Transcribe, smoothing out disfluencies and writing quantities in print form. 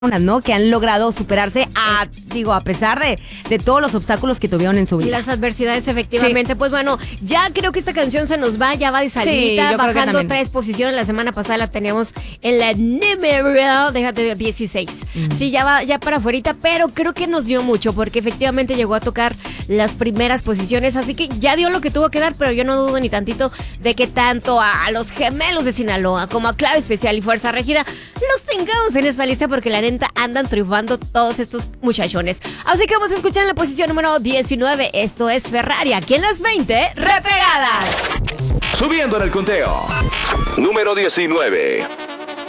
¿no? Que han logrado superarse a pesar de todos los obstáculos que tuvieron en su Y vida. las adversidades, efectivamente. Sí. Pues bueno, ya creo que esta canción se nos va, ya va de salida, Sí, bajando 3 posiciones. La semana pasada la teníamos en la número, déjate de 16. Sí, ya va, ya para afuera, pero creo que nos dio mucho, porque efectivamente llegó a tocar las primeras posiciones, así que ya dio lo que tuvo que dar, pero yo no dudo ni tantito de que tanto a los Gemelos de Sinaloa como a Clave Especial y Fuerza Régida los tengamos en esta lista, porque la neta andan triunfando todos estos muchachones. Así que vamos a escuchar en la posición número 19. Esto es Ferrari, aquí en las 20 Repegadas. Subiendo en el conteo. Número 19.